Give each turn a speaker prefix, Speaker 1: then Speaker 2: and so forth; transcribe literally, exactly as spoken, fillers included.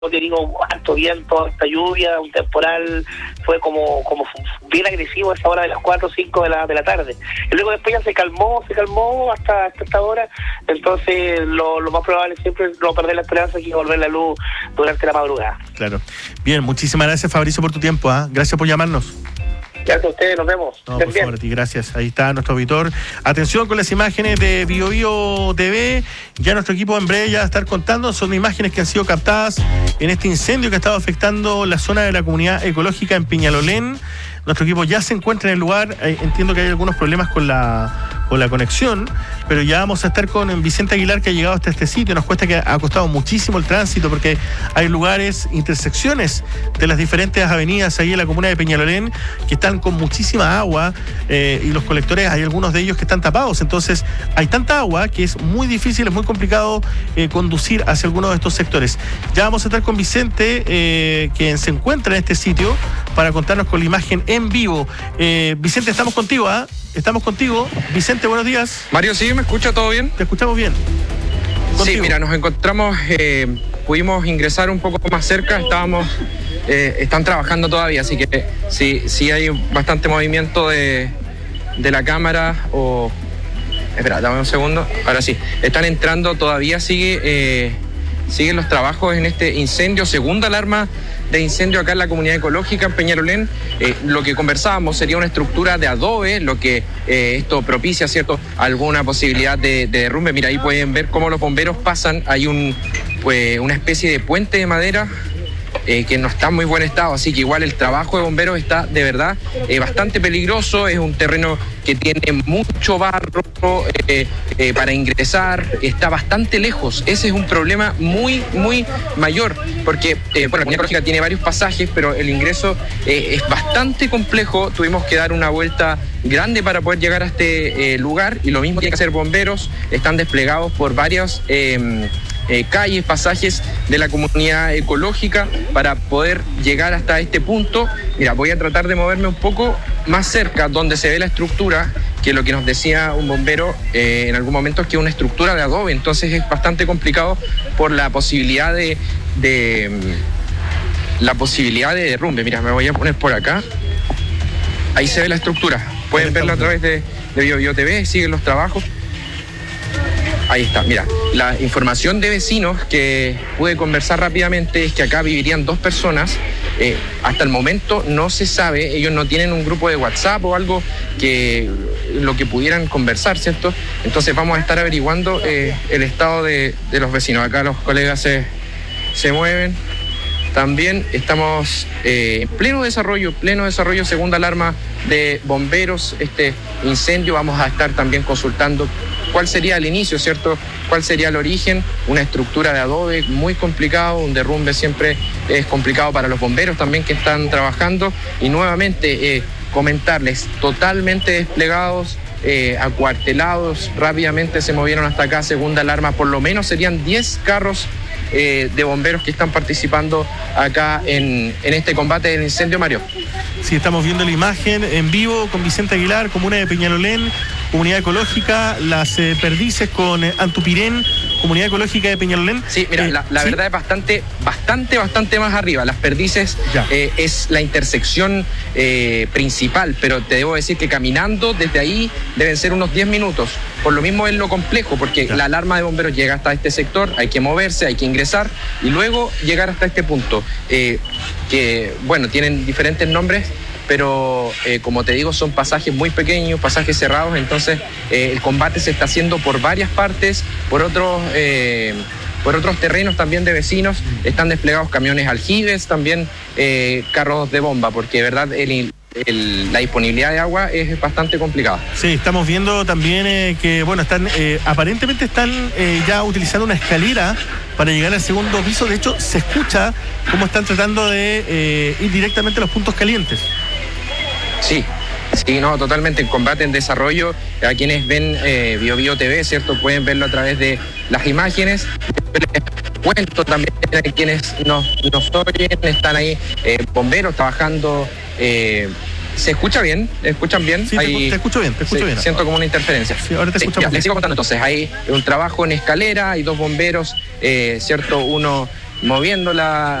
Speaker 1: te digo, harto viento, harta lluvia, un temporal, fue como como bien agresivo a esa hora de las cuatro o cinco de la de la tarde. Y luego después ya se calmó, se calmó hasta, hasta esta hora, entonces lo, lo más probable siempre es no perder la esperanza y volver la luz durante la madrugada.
Speaker 2: Claro. Bien, muchísimas gracias, Fabricio, por tu tiempo, ¿eh? Gracias por llamarnos.
Speaker 1: Gracias a ustedes, nos vemos.
Speaker 2: No, por favor, a ti, gracias. Ahí está nuestro auditor. Atención con las imágenes de Bio Bio T V. Ya nuestro equipo en breve ya va a estar contando. Son imágenes que han sido captadas en este incendio que ha estado afectando la zona de la comunidad ecológica en Peñalolén. Nuestro equipo ya se encuentra en el lugar. Eh, entiendo que hay algunos problemas con la, con la conexión, pero ya vamos a estar con Vicente Aguilar, que ha llegado hasta este sitio. Nos cuesta que ha costado muchísimo el tránsito porque hay lugares, intersecciones de las diferentes avenidas ahí en la comuna de Peñalolén que están con muchísima agua eh, y los colectores, hay algunos de ellos que están tapados. Entonces hay tanta agua que es muy difícil, es muy complicado eh, conducir hacia alguno de estos sectores. Ya vamos a estar con Vicente, eh, que se encuentra en este sitio, para contarnos con la imagen en vivo. Eh, Vicente, estamos contigo, ¿ah? ¿eh? Estamos contigo. Vicente, buenos días.
Speaker 3: Mario, ¿sí? ¿Me escucha todo bien?
Speaker 2: Te escuchamos bien.
Speaker 3: Contigo. Sí, mira, nos encontramos, eh, pudimos ingresar un poco más cerca, estábamos, eh, están trabajando todavía, así que sí, sí hay bastante movimiento de, de la cámara o... Espera, dame un segundo. Ahora sí, están entrando, todavía sigue, eh, siguen los trabajos en este incendio, segunda alarma de incendio acá en la comunidad ecológica en Peñalolén. Eh, lo que conversábamos sería una estructura de adobe, lo que eh, esto propicia, ¿cierto?, alguna posibilidad de, de derrumbe. Mira, ahí pueden ver cómo los bomberos pasan. Hay un, pues, una especie de puente de madera eh, que no está en muy buen estado, así que igual el trabajo de bomberos está de verdad eh, bastante peligroso. Es un terreno que tiene mucho barro eh, eh, para ingresar, está bastante lejos. Ese es un problema muy, muy mayor, porque eh, bueno, la comunidad ecológica tiene varios pasajes, pero el ingreso eh, es bastante complejo. Tuvimos que dar una vuelta grande para poder llegar a este eh, lugar, y lo mismo tienen que hacer bomberos. Están desplegados por varios eh, eh, calles, pasajes de la comunidad ecológica para poder llegar hasta este punto. Mira, voy a tratar de moverme un poco más cerca, donde se ve la estructura, que lo que nos decía un bombero eh, en algún momento es que es una estructura de adobe, entonces es bastante complicado por la posibilidad de, de la posibilidad de derrumbe. Mira, me voy a poner por acá. Ahí se ve la estructura. Pueden verla a través de, de Bio Bio T V, siguen los trabajos. Ahí está, mira, la información de vecinos que pude conversar rápidamente es que acá vivirían dos personas. Eh, hasta el momento no se sabe, ellos no tienen un grupo de WhatsApp o algo que lo que pudieran conversar, ¿cierto? Entonces vamos a estar averiguando eh, el estado de, de los vecinos. Acá los colegas se, se mueven. También estamos eh, en pleno desarrollo, pleno desarrollo, segunda alarma de bomberos, este incendio. Vamos a estar también consultando cuál sería el inicio, ¿cierto? ¿Cuál sería el origen? Una estructura de adobe muy complicado, un derrumbe siempre es complicado para los bomberos también que están trabajando. Y nuevamente eh, comentarles, totalmente desplegados, eh, acuartelados, rápidamente se movieron hasta acá, segunda alarma, por lo menos serían diez carros Eh, de bomberos que están participando acá en, en este combate del incendio, Mario.
Speaker 2: Sí, estamos viendo la imagen en vivo con Vicente Aguilar, comuna de Peñalolén, comunidad ecológica, las eh, perdices con eh, Antupirén, comunidad ecológica de Peñalolén.
Speaker 3: Sí, mira, eh, la, la ¿sí? verdad es bastante, bastante, bastante más arriba. Las perdices eh, es la intersección eh, principal, pero te debo decir que caminando desde ahí deben ser unos diez minutos. Por lo mismo es lo complejo, porque ya. La alarma de bomberos llega hasta este sector, hay que moverse, hay que ingresar y luego llegar hasta este punto, eh, que, bueno, tienen diferentes nombres, pero eh, como te digo, son pasajes muy pequeños, pasajes cerrados, entonces eh, el combate se está haciendo por varias partes, por otros... Eh, por otros terrenos también de vecinos, están desplegados camiones aljibes, también eh, carros de bomba, porque de verdad el, el, la disponibilidad de agua es bastante complicada.
Speaker 2: Sí, estamos viendo también eh, que, bueno, están eh, aparentemente están eh, ya utilizando una escalera para llegar al segundo piso. De hecho, se escucha cómo están tratando de eh, ir directamente a los puntos calientes.
Speaker 3: Sí. Sí, no, totalmente, en combate en desarrollo. A quienes ven eh, Bio Bio T V, ¿cierto? Pueden verlo a través de las imágenes. Les cuento también a quienes nos, nos oyen, están ahí eh, bomberos trabajando. Eh, ¿Se escucha bien? ¿Escuchan bien?
Speaker 2: Sí, ahí, te, te escucho bien, te escucho
Speaker 3: sí,
Speaker 2: bien.
Speaker 3: Siento como una interferencia.
Speaker 2: Sí, ahora te
Speaker 3: sí,
Speaker 2: escuchamos
Speaker 3: ya,
Speaker 2: bien.
Speaker 3: Les sigo contando entonces, hay un trabajo en escalera, hay dos bomberos, eh, ¿cierto? Uno moviendo la